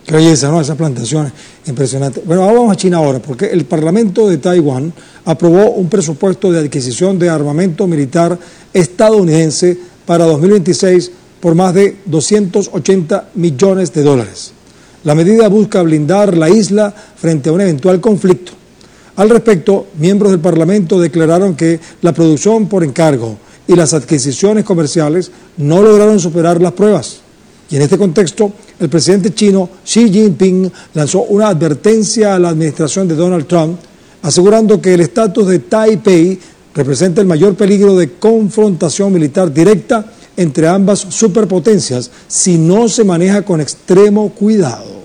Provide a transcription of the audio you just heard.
Qué belleza, ¿no? Esas plantaciones, impresionantes. Bueno, vamos a China ahora, porque el Parlamento de Taiwán aprobó un presupuesto de adquisición de armamento militar estadounidense para 2026 por más de 280 millones de dólares. La medida busca blindar la isla frente a un eventual conflicto. Al respecto, miembros del Parlamento declararon que la producción por encargo y las adquisiciones comerciales no lograron superar las pruebas. Y en este contexto, el presidente chino Xi Jinping lanzó una advertencia a la administración de Donald Trump, asegurando que el estatus de Taipei representa el mayor peligro de confrontación militar directa entre ambas superpotencias si no se maneja con extremo cuidado.